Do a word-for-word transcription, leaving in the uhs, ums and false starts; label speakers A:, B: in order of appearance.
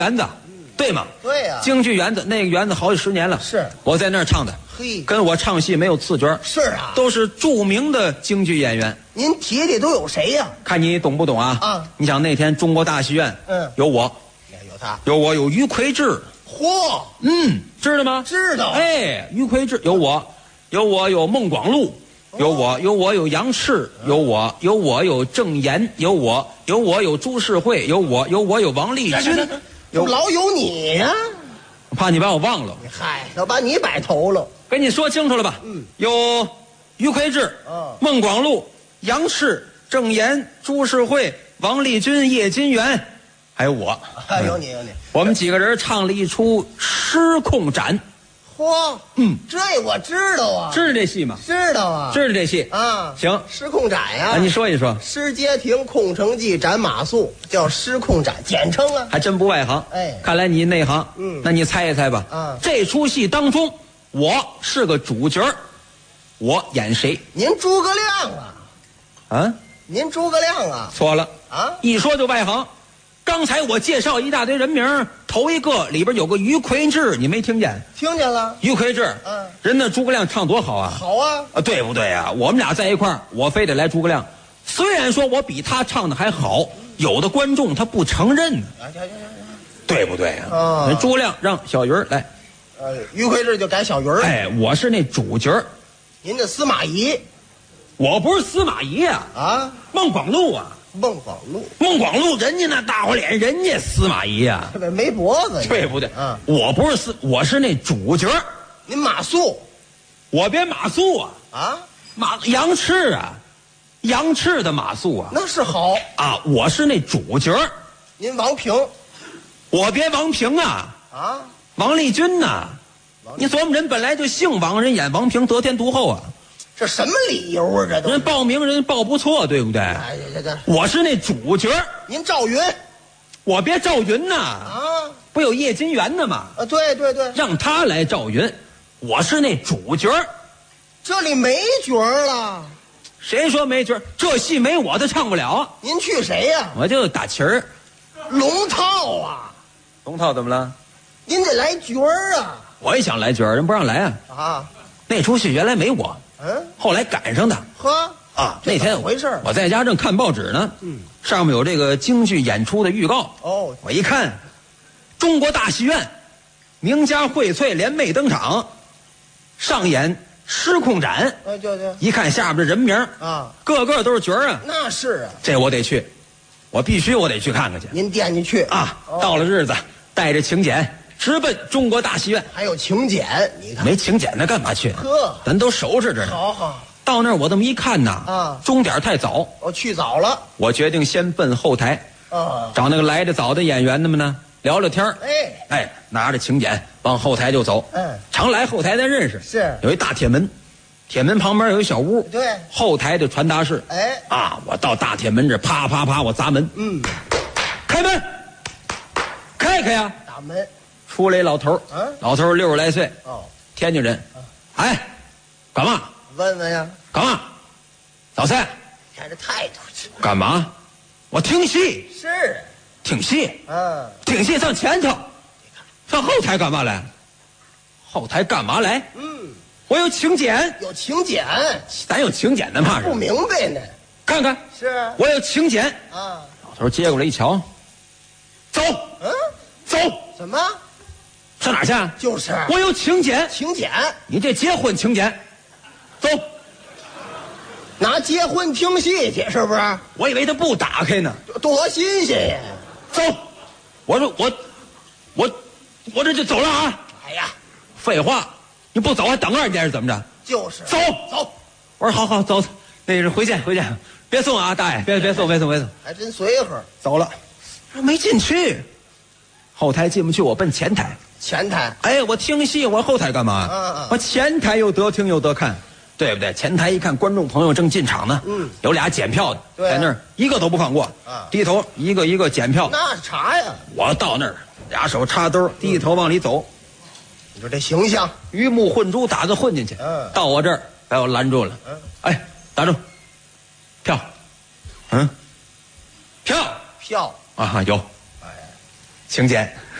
A: 园子，对吗？
B: 对呀、啊，
A: 京剧园子那个园子好几十年了，
B: 是
A: 我在那儿唱的。
B: 嘿，
A: 跟我唱戏没有次角。
B: 是啊，
A: 都是著名的京剧演员。
B: 您提提都有谁呀、
A: 啊？看你懂不懂啊？
B: 啊，
A: 你想那天中国大戏院，
B: 嗯，
A: 有我，
B: 有他，
A: 有我，有于魁智。
B: 嚯，
A: 嗯，知道吗？
B: 知道。
A: 哎，于魁智有我，有我有孟广禄。有我，有我有杨翅，有我，有我有郑岩，有我，有我有朱世慧，有我，有我有王立军，
B: 有老有你呀、啊！
A: 我怕你把我忘了。
B: 嗨，要把你摆头了。
A: 跟你说清楚了吧？
B: 嗯，
A: 有于魁智，
B: 嗯，
A: 孟广禄、杨翅、郑岩、朱世慧、王立军、叶金元，还有我。
B: 还有你，有你。
A: 我们几个人唱了一出《失控斩》。
B: 嚯，
A: 嗯，
B: 这我知道啊，
A: 知道这戏吗？
B: 知道啊，
A: 知道这戏
B: 啊。
A: 行，
B: 失控斩呀、啊
A: 啊，你说一说。
B: 失街亭空城计斩马谡，叫失控斩，简称啊。
A: 还真不外行，
B: 哎，
A: 看来你内行。
B: 嗯，
A: 那你猜一猜吧。
B: 啊，
A: 这出戏当中，我是个主角，我演谁？
B: 您诸葛亮啊？
A: 啊？
B: 您诸葛亮啊？
A: 错了
B: 啊！
A: 一说就外行。刚才我介绍一大堆人名，头一个里边有个于魁智，你没听见？
B: 听见了。
A: 于魁智，
B: 嗯，
A: 人那诸葛亮唱多好啊！
B: 好啊，
A: 啊，对不对啊？我们俩在一块儿，我非得来诸葛亮。虽然说我比他唱的还好，有的观众他不承认呢，
B: 啊，行行行行，
A: 对不对啊？
B: 啊，
A: 人诸葛亮让小鱼儿来，
B: 呃，于魁智就改小鱼儿。
A: 哎，我是那主角。
B: 您这司马懿，
A: 我不是司马懿啊，
B: 啊，
A: 孟广禄啊。
B: 孟广禄，
A: 孟广禄，人家那大花脸，人家司马懿啊，
B: 没脖子，
A: 对不对？
B: 嗯，
A: 我不是司，我是那主角。
B: 您马谡，
A: 我编马谡啊，
B: 啊，
A: 马杨翅啊，杨翅的马谡啊，
B: 那是好
A: 啊，我是那主角。
B: 您王平，
A: 我编王平啊，
B: 啊，
A: 王立军呐、啊，你琢磨人本来就姓王，人演王平得天独厚啊。
B: 这什么理由啊？这都
A: 人报名人报不错，对不对？
B: 哎呀，这这，
A: 我是那主角。
B: 您赵云，
A: 我别赵云呐，
B: 啊，
A: 不有叶金元的吗？
B: 啊，对对对，
A: 让他来赵云，我是那主角。
B: 这里没角儿了。
A: 谁说没角？这戏没我他唱不了。
B: 您去谁呀、啊？
A: 我就打旗儿。
B: 龙套啊！
A: 龙套怎么了？
B: 您得来角儿啊！
A: 我也想来角儿，人不让来啊。
B: 啊，
A: 那出戏原来没我。
B: 嗯，
A: 后来赶上的。
B: 呵
A: 啊，那天
B: 回事
A: 我在家正看报纸呢，
B: 嗯，
A: 上面有这个京剧演出的预告。
B: 哦，
A: 我一看，中国大戏院名家荟萃联袂登场，上演《失控斩》。
B: 哎，对对，
A: 一看下边的人名
B: 啊，
A: 个个都是角儿啊。
B: 那是啊，
A: 这我得去，我必须我得去看看去。
B: 您惦记去
A: 啊，
B: 哦、
A: 到了日子，带着请柬直奔中国大戏院。
B: 还有请柬，你看
A: 没请柬那干嘛去？
B: 呵，
A: 咱都收拾着呢。
B: 好好，
A: 到那儿我这么一看呐，
B: 啊，
A: 钟点太早，
B: 我去早了，
A: 我决定先奔后台，
B: 啊，
A: 找那个来的早的演员们呢聊聊天。
B: 哎
A: 哎，拿着请柬往后台就走。
B: 嗯，
A: 常来后台咱认识，
B: 是
A: 有一大铁门，铁门旁边有一小屋，
B: 对，
A: 后台的传达室。
B: 哎，
A: 啊，我到大铁门这啪啪啪我砸门，
B: 嗯，
A: 开门，开开呀！
B: 打门，
A: 出来一老头儿，
B: 嗯，
A: 老头儿六十来岁，
B: 哦，
A: 天津人，哎，干嘛？
B: 问问呀，
A: 干嘛？早餐？
B: 看这态度，
A: 干嘛？我听戏，
B: 是，
A: 听戏，
B: 嗯，
A: 听戏上前头，上后台干嘛来？后台干嘛来？
B: 嗯，
A: 我有请柬，
B: 有请柬，
A: 咱有请柬的嘛是？
B: 不明白呢，
A: 看看，
B: 是，
A: 我有请柬。
B: 啊，
A: 老头接过来一瞧，走，
B: 嗯，
A: 走，
B: 怎么？
A: 上哪儿去？
B: 就是
A: 我有请柬，
B: 请柬，
A: 你这结婚请柬，走。
B: 拿结婚听戏去，是不是？
A: 我以为他不打开呢，
B: 多新鲜呀！
A: 走。我说我，我，我这就走了啊！
B: 哎呀，
A: 废话，你不走还等二天是怎么着？
B: 就是
A: 走
B: 走。
A: 我说好好走，那是回见回见，别送啊，大爷，别别送别送别送，
B: 还真随和。
A: 走了。没进去，后台进不去，我奔前台。
B: 前台，
A: 哎，我听戏，我后台干嘛？
B: 嗯嗯
A: 我前台又得听又得看，对不对？前台一看观众朋友正进场呢，
B: 嗯，
A: 有俩检票的，
B: 对啊
A: 在那儿一个都不放过，
B: 啊
A: 低头一个一个检票。
B: 那是查呀。
A: 我到那儿，俩手插兜，低头往里走，
B: 你说这形象，
A: 鱼目混珠，打算混进去。
B: 嗯
A: 到我这儿把我拦住了。
B: 嗯，
A: 哎，打住，票，嗯，票
B: 票，
A: 啊有，
B: 哎，
A: 请柬。